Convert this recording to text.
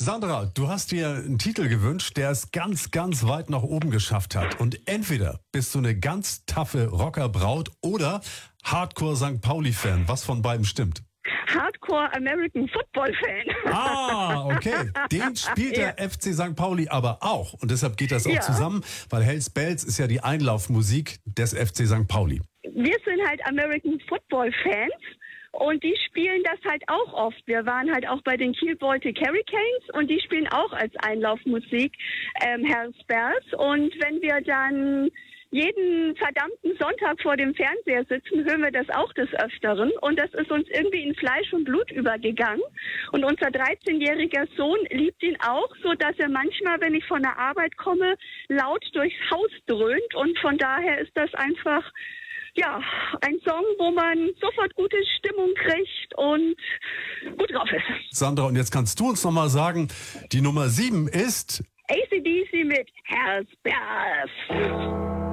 Sandra, du hast dir einen Titel gewünscht, der es ganz, ganz weit nach oben geschafft hat. Und entweder bist du eine ganz taffe Rockerbraut oder Hardcore St. Pauli-Fan. Was von beiden stimmt? Hardcore American Football Fan. Ah, okay. Den spielt der FC St. Pauli aber auch. Und deshalb geht das auch zusammen, weil Hells Bells ist ja die Einlaufmusik des FC St. Pauli. Wir sind halt American Football Fans. Und die spielen das halt auch oft. Wir waren halt auch bei den Kiel Baltic Hurricanes und die spielen auch als Einlaufmusik Hells Bells. Und wenn wir dann jeden verdammten Sonntag vor dem Fernseher sitzen, hören wir das auch des Öfteren. Und das ist uns irgendwie in Fleisch und Blut übergegangen. Und unser 13-jähriger Sohn liebt ihn auch, so dass er manchmal, wenn ich von der Arbeit komme, laut durchs Haus dröhnt. Und von daher ist das einfach ein Song, wo man sofort gute Stimmung kriegt und gut drauf ist. Sandra, und jetzt kannst du uns nochmal sagen, die Nummer 7 ist AC/DC mit Hells Bells.